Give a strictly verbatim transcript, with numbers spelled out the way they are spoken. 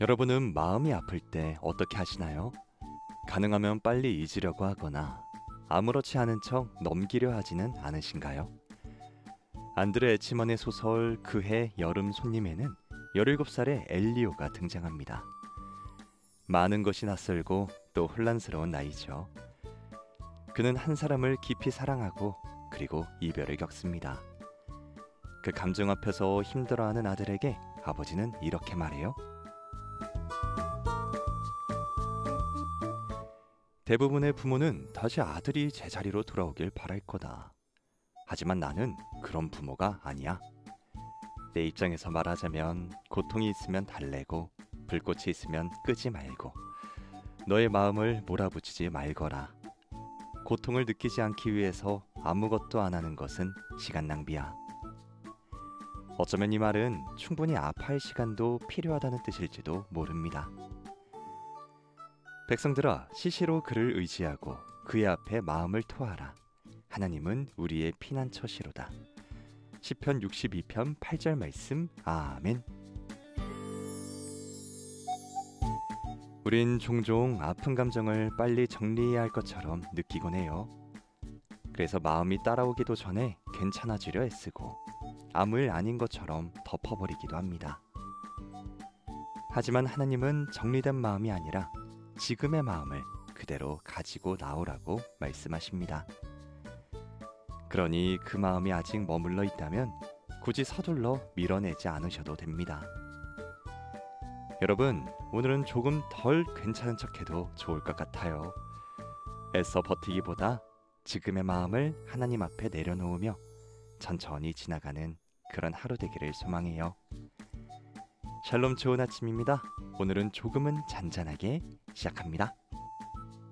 여러분은 마음이 아플 때 어떻게 하시나요? 가능하면 빨리 잊으려고 하거나 아무렇지 않은 척 넘기려 하지는 않으신가요? 안드레 에치먼의 소설 그해 여름 손님에는 열일곱 살의 엘리오가 등장합니다. 많은 것이 낯설고 또 혼란스러운 나이죠. 그는 한 사람을 깊이 사랑하고 그리고 이별을 겪습니다. 그 감정 앞에서 힘들어하는 아들에게 아버지는 이렇게 말해요. 대부분의 부모는 다시 아들이 제자리로 돌아오길 바랄 거다. 하지만 나는 그런 부모가 아니야. 내 입장에서 말하자면 고통이 있으면 달래고 불꽃이 있으면 끄지 말고 너의 마음을 몰아붙이지 말거라. 고통을 느끼지 않기 위해서 아무것도 안 하는 것은 시간 낭비야. 어쩌면 이 말은 충분히 아파할 시간도 필요하다는 뜻일지도 모릅니다. 백성들아, 시시로 그를 의지하고 그의 앞에 마음을 토하라. 하나님은 우리의 피난처시로다. 시편 육십이 편 팔 절 말씀. 아멘. 우린 종종 아픈 감정을 빨리 정리해야 할 것처럼 느끼곤 해요. 그래서 마음이 따라오기도 전에 괜찮아지려 애쓰고 아무 일 아닌 것처럼 덮어버리기도 합니다. 하지만 하나님은 정리된 마음이 아니라 지금의 마음을 그대로 가지고 나오라고 말씀하십니다. 그러니 그 마음이 아직 머물러 있다면 굳이 서둘러 밀어내지 않으셔도 됩니다. 여러분, 오늘은 조금 덜 괜찮은 척해도 좋을 것 같아요. 애써 버티기보다 지금의 마음을 하나님 앞에 내려놓으며 천천히 지나가는 그런 하루 되기를 소망해요. 샬롬, 좋은 아침입니다. 오늘은 조금은 잔잔하게 시작합니다.